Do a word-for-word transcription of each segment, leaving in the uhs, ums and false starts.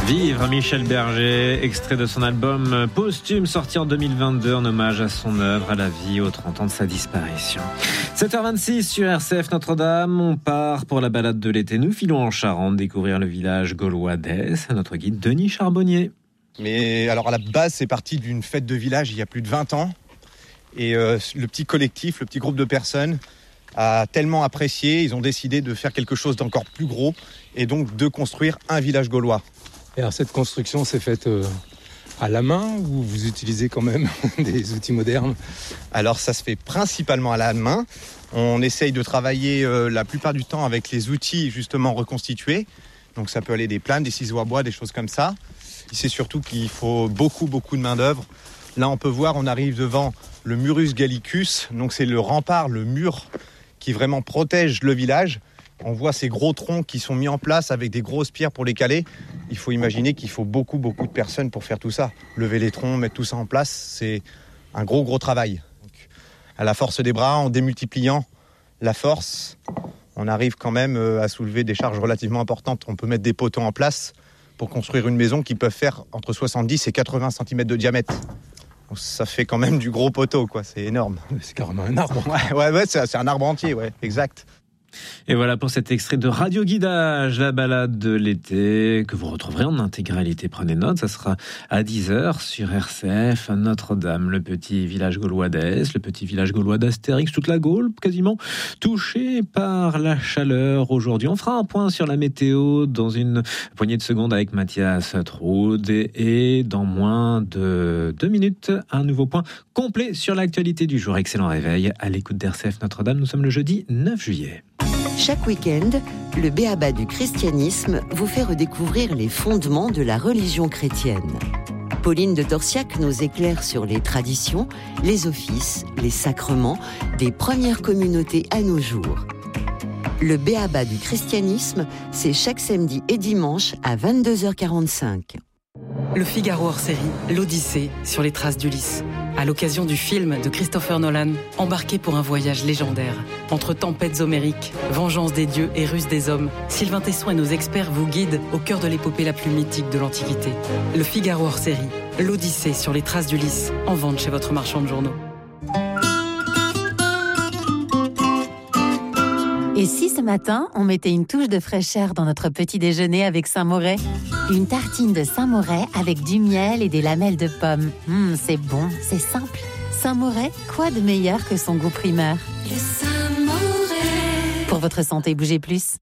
Vivre, Michel Berger, extrait de son album posthume sorti en deux mille vingt-deux en hommage à son œuvre, à la vie, aux trente ans de sa disparition. sept heures vingt-six sur R C F Notre-Dame, on part pour la balade de l'été. Nous filons en Charente découvrir le village gaulois d'Es, notre guide Denis Charbonnier. Mais alors à la base, c'est parti d'une fête de village il y a plus de vingt ans. Et euh, le petit collectif, le petit groupe de personnes a tellement apprécié, ils ont décidé de faire quelque chose d'encore plus gros et donc de construire un village gaulois. Et alors cette construction s'est faite euh, à la main ou vous utilisez quand même des outils modernes ? Alors ça se fait principalement à la main. On essaye de travailler euh, la plupart du temps avec les outils justement reconstitués. Donc ça peut aller des planes, des ciseaux à bois, des choses comme ça. C'est surtout qu'il faut beaucoup, beaucoup de main d'œuvre. Là on peut voir, on arrive devant le Murus Gallicus. Donc c'est le rempart, le mur qui vraiment protège le village. On voit ces gros troncs qui sont mis en place avec des grosses pierres pour les caler. Il faut imaginer qu'il faut beaucoup, beaucoup de personnes pour faire tout ça. Lever les troncs, mettre tout ça en place, c'est un gros, gros travail. Donc, à la force des bras, en démultipliant la force, on arrive quand même à soulever des charges relativement importantes. On peut mettre des poteaux en place pour construire une maison qui peut faire entre soixante-dix et quatre-vingts centimètres de diamètre. Donc, ça fait quand même du gros poteau, quoi. C'est énorme. C'est carrément un arbre. Ouais, ouais, ouais c'est, c'est un arbre entier, ouais, exact. Et voilà pour cet extrait de Radio Guidage, la balade de l'été, que vous retrouverez en intégralité. Prenez note, ça sera à dix heures sur R C F, à Notre-Dame, le petit village gaulois d'Es, le petit village gaulois d'Astérix, toute la Gaule quasiment touchée par la chaleur aujourd'hui. On fera un point sur la météo dans une poignée de secondes avec Mathias Troude et, et dans moins de deux minutes, un nouveau point complet sur l'actualité du jour. Excellent réveil à l'écoute d'R C F Notre-Dame. Nous sommes le jeudi neuf juillet. Chaque week-end, le B A B A du christianisme vous fait redécouvrir les fondements de la religion chrétienne. Pauline de Torsiac nous éclaire sur les traditions, les offices, les sacrements des premières communautés à nos jours. Le B A B A du christianisme, c'est chaque samedi et dimanche à vingt-deux heures quarante-cinq. Le Figaro hors série, l'Odyssée sur les traces d'Ulysse. À l'occasion du film de Christopher Nolan, embarqué pour un voyage légendaire. Entre tempêtes homériques, vengeance des dieux et ruse des hommes, Sylvain Tesson et nos experts vous guident au cœur de l'épopée la plus mythique de l'Antiquité. Le Figaro hors série, l'Odyssée sur les traces d'Ulysse, en vente chez votre marchand de journaux. Et si ce matin, on mettait une touche de fraîcheur dans notre petit déjeuner avec Saint-Moret ? Une tartine de Saint-Moret avec du miel et des lamelles de pommes. Mmh, c'est bon, c'est simple. Saint-Moret, quoi de meilleur que son goût primeur ? Le Saint-Moret. Pour votre santé, bougez plus.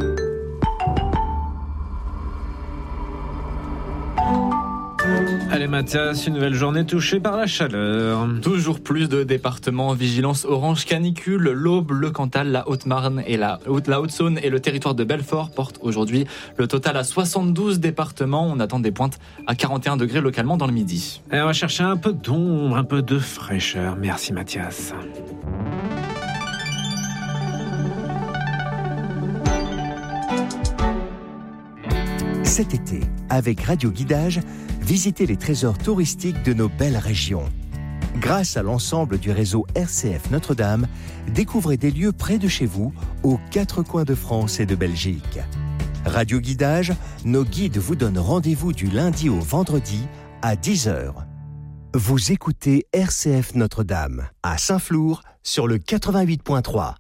Allez Mathias, une nouvelle journée touchée par la chaleur. Toujours plus de départements en vigilance orange canicule. L'Aube, le Cantal, la Haute-Marne et la, Haute, la Haute-Saône et le territoire de Belfort portent aujourd'hui le total à soixante-douze départements. On attend des pointes à quarante et un degrés localement dans le midi. Et on va chercher un peu d'ombre, un peu de fraîcheur. Merci Mathias. Cet été, avec Radio Guidage, visitez les trésors touristiques de nos belles régions. Grâce à l'ensemble du réseau R C F Notre-Dame, découvrez des lieux près de chez vous, aux quatre coins de France et de Belgique. Radio Guidage, nos guides vous donnent rendez-vous du lundi au vendredi à dix heures. Vous écoutez R C F Notre-Dame, à Saint-Flour, sur le quatre-vingt-huit point trois.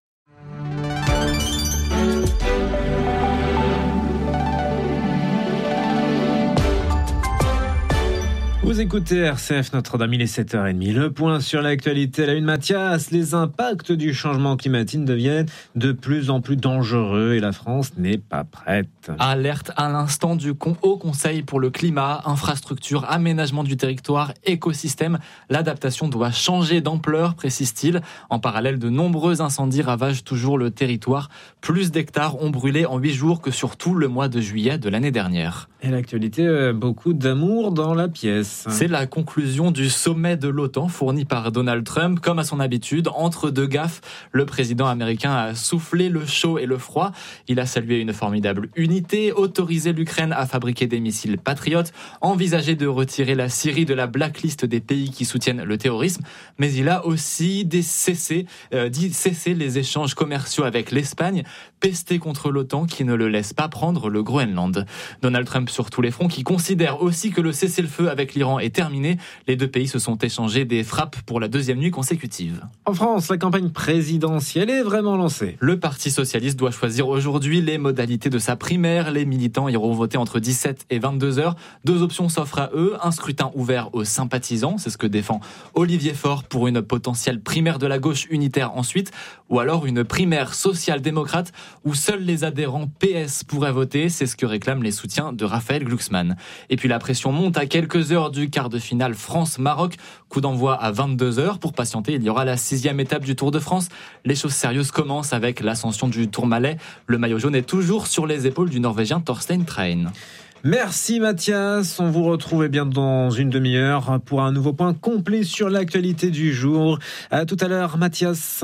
Vous écoutez R C F Notre-Dame, il est sept heures trente. Le point sur l'actualité, la une Mathias. Les impacts du changement climatique deviennent de plus en plus dangereux et la France n'est pas prête. Alerte à l'instant du Haut Conseil pour le climat, infrastructure, aménagement du territoire, écosystème. L'adaptation doit changer d'ampleur, précise-t-il. En parallèle, de nombreux incendies ravagent toujours le territoire. Plus d'hectares ont brûlé en huit jours que sur tout le mois de juillet de l'année dernière. Et l'actualité, beaucoup d'amour dans la pièce. C'est la conclusion du sommet de l'OTAN fourni par Donald Trump. Comme à son habitude, entre deux gaffes, le président américain a soufflé le chaud et le froid. Il a salué une formidable unité, autorisé l'Ukraine à fabriquer des missiles patriotes, envisagé de retirer la Syrie de la blacklist des pays qui soutiennent le terrorisme, mais il a aussi cessé, euh, dit cesser les échanges commerciaux avec l'Espagne. pester contre l'OTAN qui ne le laisse pas prendre le Groenland. Donald Trump sur tous les fronts qui considère aussi que le cessez-le-feu avec l'Iran est terminé. Les deux pays se sont échangés des frappes pour la deuxième nuit consécutive. En France, la campagne présidentielle est vraiment lancée. Le Parti socialiste doit choisir aujourd'hui les modalités de sa primaire. Les militants iront voter entre dix-sept et vingt-deux heures. Deux options s'offrent à eux. Un scrutin ouvert aux sympathisants, c'est ce que défend Olivier Faure pour une potentielle primaire de la gauche unitaire ensuite, ou alors une primaire social-démocrate où seuls les adhérents P S pourraient voter. C'est ce que réclament les soutiens de Raphaël Glucksmann. Et puis la pression monte à quelques heures du quart de finale France-Maroc. Coup d'envoi à vingt-deux heures. Pour patienter, il y aura la sixième étape du Tour de France. Les choses sérieuses commencent avec l'ascension du Tourmalet. Le maillot jaune est toujours sur les épaules du Norvégien Thorstein Train. Merci Mathias, on vous retrouve bien dans une demi-heure pour un nouveau point complet sur l'actualité du jour. À tout à l'heure Mathias.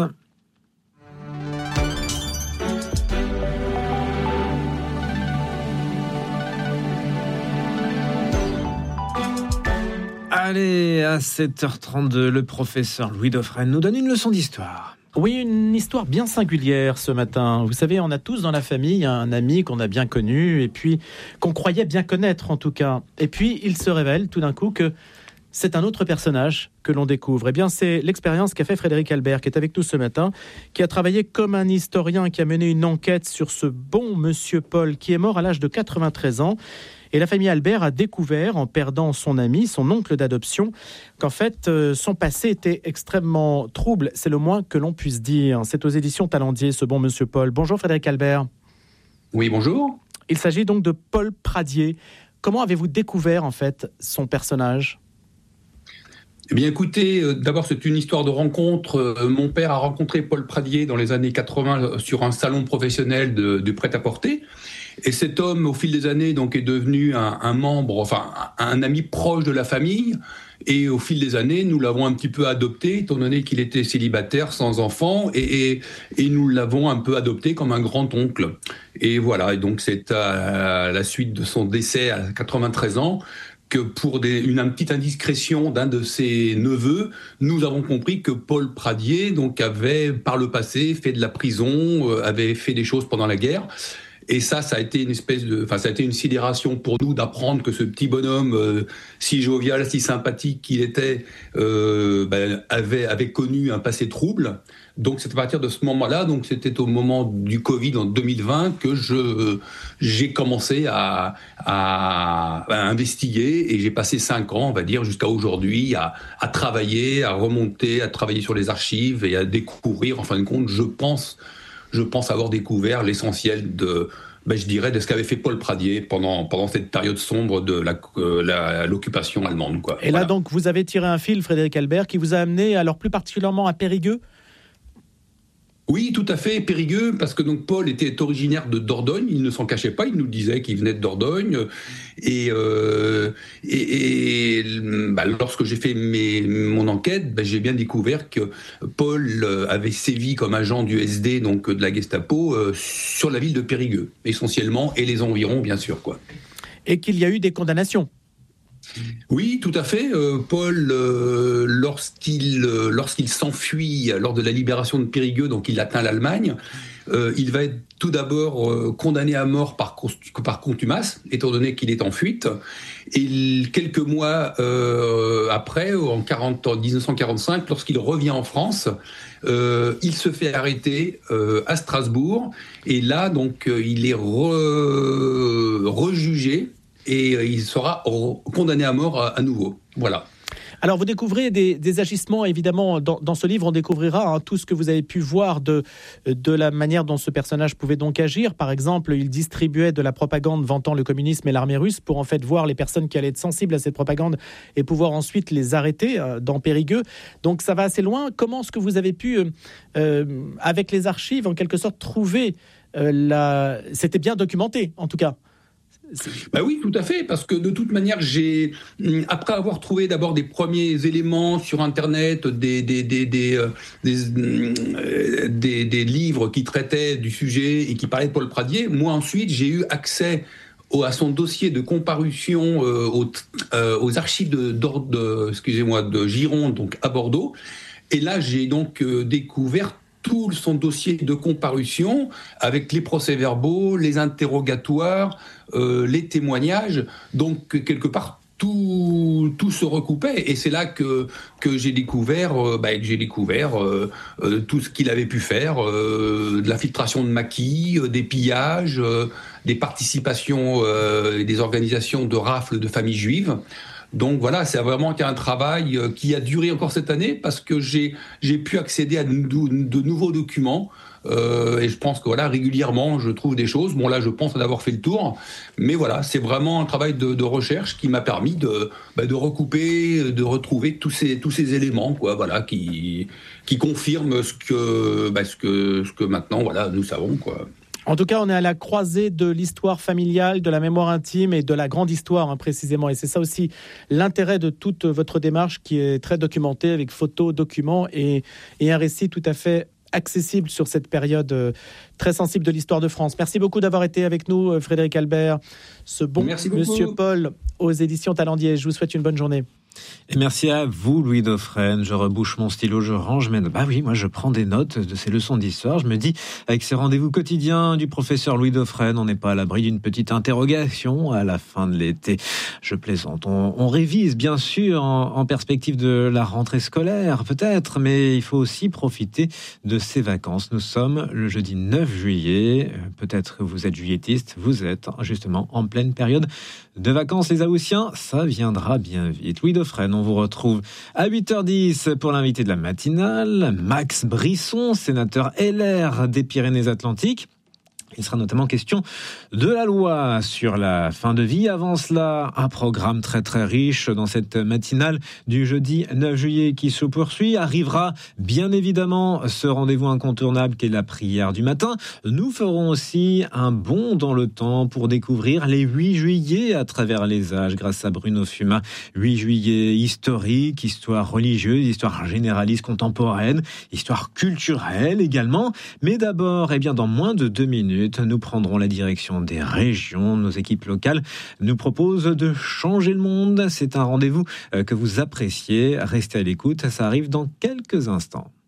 Allez, à sept heures trente-deux, le professeur Louis Dauphren nous donne une leçon d'histoire. Oui, une histoire bien singulière ce matin. Vous savez, on a tous dans la famille un ami qu'on a bien connu et puis qu'on croyait bien connaître en tout cas. Et puis, il se révèle tout d'un coup que c'est un autre personnage que l'on découvre. Eh bien, c'est l'expérience qu'a fait Frédéric Albert, qui est avec nous ce matin, qui a travaillé comme un historien, qui a mené une enquête sur ce bon monsieur Paul, qui est mort à l'âge de quatre-vingt-treize ans. Et la famille Albert a découvert, en perdant son ami, son oncle d'adoption, qu'en fait, euh, son passé était extrêmement trouble. C'est le moins que l'on puisse dire. C'est aux éditions Talendier, ce bon monsieur Paul. Bonjour Frédéric Albert. Oui, bonjour. Il s'agit donc de Paul Pradier. Comment avez-vous découvert, en fait, son personnage ? Eh bien, écoutez, euh, d'abord, c'est une histoire de rencontre. Euh, mon père a rencontré Paul Pradier dans les années quatre-vingts sur un salon professionnel de, de prêt-à-porter. Et cet homme, au fil des années, donc, est devenu un, un membre, enfin, un ami proche de la famille. Et au fil des années, nous l'avons un petit peu adopté, étant donné qu'il était célibataire, sans enfant, et, et, et nous l'avons un peu adopté comme un grand-oncle. Et voilà, et donc c'est à la suite de son décès à quatre-vingt-treize ans, que pour des, une, une petite indiscrétion d'un de ses neveux, nous avons compris que Paul Pradier donc, avait, par le passé, fait de la prison, euh, avait fait des choses pendant la guerre. Et ça, ça a été une espèce de, enfin, ça a été une sidération pour nous d'apprendre que ce petit bonhomme euh, si jovial, si sympathique qu'il était, euh, ben, avait avait connu un passé trouble. Donc c'est à partir de ce moment-là, donc c'était au moment du Covid en deux mille vingt que je j'ai commencé à, à, à investiguer et j'ai passé cinq ans, on va dire, jusqu'à aujourd'hui, à, à travailler, à remonter, à travailler sur les archives et à découvrir. En fin de compte, je pense. Je pense avoir découvert l'essentiel de, ben je dirais, de ce qu'avait fait Paul Pradier pendant, pendant cette période sombre de la, euh, la, l'occupation allemande. Quoi. Et voilà. Là, donc, vous avez tiré un fil, Frédéric Albert, qui vous a amené, alors plus particulièrement à Périgueux ? Oui, tout à fait, Périgueux, parce que donc Paul était originaire de Dordogne, il ne s'en cachait pas, il nous disait qu'il venait de Dordogne, et, euh, et, et bah, lorsque j'ai fait mes, mon enquête, bah, j'ai bien découvert que Paul avait sévi comme agent du S D, donc de la Gestapo, euh, sur la ville de Périgueux, essentiellement, et les environs, bien sûr, quoi. Et qu'il y a eu des condamnations. Oui, tout à fait. Euh, Paul, euh, lorsqu'il, euh, lorsqu'il s'enfuit lors de la libération de Périgueux, donc il atteint l'Allemagne, euh, il va être tout d'abord euh, condamné à mort par, par contumace, étant donné qu'il est en fuite. Et quelques mois euh, après, en, quarante, en dix-neuf cent quarante-cinq, lorsqu'il revient en France, euh, il se fait arrêter euh, à Strasbourg. Et là, donc, euh, il est re, rejugé. Et il sera condamné à mort à, à nouveau. Voilà. Alors, vous découvrez des, des agissements, évidemment, dans, dans ce livre, on découvrira hein, tout ce que vous avez pu voir de, de la manière dont ce personnage pouvait donc agir. Par exemple, il distribuait de la propagande vantant le communisme et l'armée russe pour en fait voir les personnes qui allaient être sensibles à cette propagande et pouvoir ensuite les arrêter euh, dans Périgueux. Donc, ça va assez loin. Comment est-ce que vous avez pu, euh, euh, avec les archives, en quelque sorte, trouver euh, la... C'était bien documenté, en tout cas. Bah oui, tout à fait, parce que de toute manière, j'ai, après avoir trouvé d'abord des premiers éléments sur Internet, des, des, des, des, euh, des, euh, des, des livres qui traitaient du sujet et qui parlaient de Paul Pradier, moi ensuite, j'ai eu accès au, à son dossier de comparution euh, aux, euh, aux archives de, de, excusez-moi, de Gironde, donc à Bordeaux. Et là, j'ai donc euh, découvert tout son dossier de comparution avec les procès-verbaux, les interrogatoires, euh, les témoignages. Donc, quelque part, Tout, tout se recoupait, et c'est là que, que j'ai découvert, euh, bah, que j'ai découvert euh, euh, tout ce qu'il avait pu faire, euh, de l'infiltration de maquis, euh, des pillages, euh, des participations euh, et des organisations de rafles de familles juives. Donc voilà, c'est vraiment un travail qui a duré encore cette année parce que j'ai, j'ai pu accéder à de, de nouveaux documents. Euh, et je pense que voilà, régulièrement, je trouve des choses. Bon, là, je pense en avoir fait le tour. Mais voilà, c'est vraiment un travail de, de recherche qui m'a permis de, bah, de recouper, de retrouver tous ces, tous ces éléments, quoi, voilà, qui, qui confirment ce que, bah, ce que, ce que maintenant, voilà, nous savons, quoi. En tout cas, on est à la croisée de l'histoire familiale, de la mémoire intime et de la grande histoire, hein, précisément. Et c'est ça aussi l'intérêt de toute votre démarche qui est très documentée avec photos, documents et, et un récit tout à fait accessible sur cette période euh, très sensible de l'histoire de France. Merci beaucoup d'avoir été avec nous, euh, Frédéric Albert. Ce bon Monsieur Paul aux éditions Talendier. Je vous souhaite une bonne journée. Et merci à vous, Louis Dauphren. Je rebouche mon stylo, je range mes notes. Bah oui, moi je prends des notes de ces leçons d'histoire. Je me dis, avec ces rendez-vous quotidiens du professeur Louis Dauphren, on n'est pas à l'abri d'une petite interrogation à la fin de l'été. Je plaisante. On, on révise, bien sûr, en, en perspective de la rentrée scolaire, peut-être, mais il faut aussi profiter de ces vacances. Nous sommes le jeudi neuf juillet. Peut-être que vous êtes juillettiste, vous êtes justement en pleine période de vacances, les Haussiens. Ça viendra bien vite. Louis Dauphren, on vous retrouve à huit heures dix pour l'invité de la matinale, Max Brisson, sénateur L R des Pyrénées-Atlantiques. Il sera notamment question de la loi sur la fin de vie. Avant cela, un programme très très riche dans cette matinale du jeudi neuf juillet qui se poursuit. Arrivera bien évidemment ce rendez-vous incontournable qu'est la prière du matin. Nous ferons aussi un bond dans le temps pour découvrir les huit juillets à travers les âges grâce à Bruno Fuma. huit juillets historiques, histoire religieuse, histoire généraliste contemporaine, histoire culturelle également. Mais d'abord, eh bien, dans moins de deux minutes, nous prendrons la direction des régions. Nos équipes locales nous proposent de changer le monde. C'est un rendez-vous que vous appréciez. Restez à l'écoute, ça arrive dans quelques instants.